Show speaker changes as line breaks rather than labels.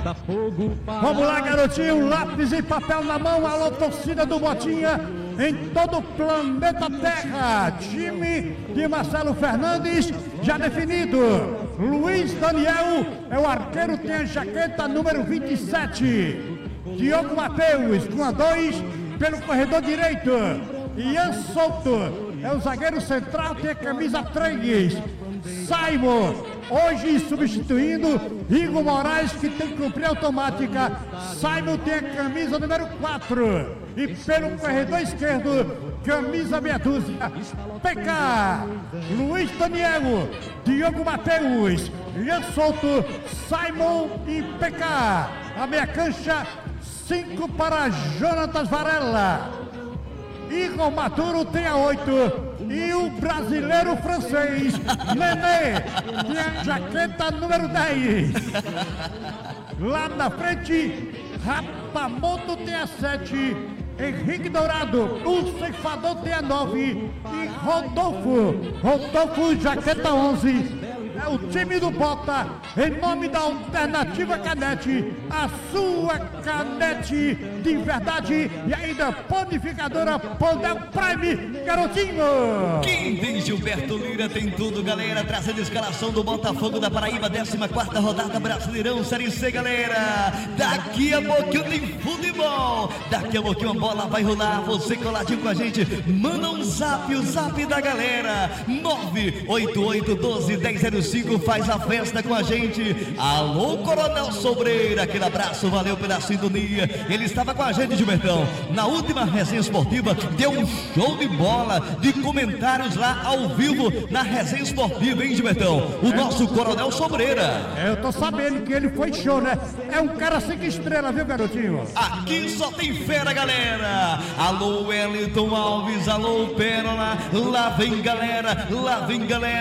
Vamos lá, garotinho, lápis e papel na mão, alô, torcida do Botinha em todo o planeta Terra. Time de Marcelo Fernandes já definido. Luiz Daniel é o arqueiro, tem a jaqueta número 27. Diogo Mateus com a 2 pelo corredor direito. Ian Souto é o zagueiro central, tem a camisa 3. Simon, hoje substituindo Igor Moraes, que tem que cumprir automática. Simon tem a camisa número 4. E pelo corredor esquerdo, camisa meia dúzia, PK, Luiz Daniel, Diogo Mateus, Ian Souto, Simon e PK. A meia cancha, 5 para Jonatas Varela. Igor Maduro tem a 8. E o brasileiro francês, Nenê, tem a jaqueta número 10. Lá na frente, Rapamoto tem a 7. Henrique Dourado, o ceifador tem a 9. E Rodolfo, jaqueta 11. É o time do Bota, em nome da Alternativa Canete, a sua canete de verdade e ainda panificadora Pondel Prime, garotinho!
Quem tem Gilberto Lira tem tudo, galera, trazendo a escalação do Botafogo da Paraíba, 14ª rodada Brasileirão Série C, galera. Daqui a pouquinho tem futebol, daqui a pouquinho a bola vai rolar, você coladinho com a gente, manda um zap, o zap da galera, 988121005, faz a festa com a gente. Alô, Coronel Sobreira, aquele abraço, valeu pela sintonia. Ele estava com a gente, Gilbertão, na última resenha esportiva, deu um show de bola, de comentários lá ao vivo na resenha esportiva, hein, Gilbertão? O nosso Coronel Sobreira.
Eu tô sabendo que ele foi show, né? É um cara 5 estrelas, viu, garotinho?
Aqui só tem fera, galera. Alô, Wellington Alves, alô, Pérola, lá vem galera, lá vem galera.